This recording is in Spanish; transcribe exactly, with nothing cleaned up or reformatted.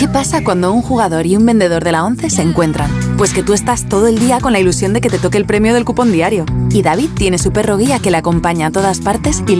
pasa cuando un jugador y un vendedor de la ONCE se encuentran? Pues que tú estás todo el día con la ilusión de que te toque el premio del cupón diario. Y David tiene su perro guía que le acompaña a todas partes y le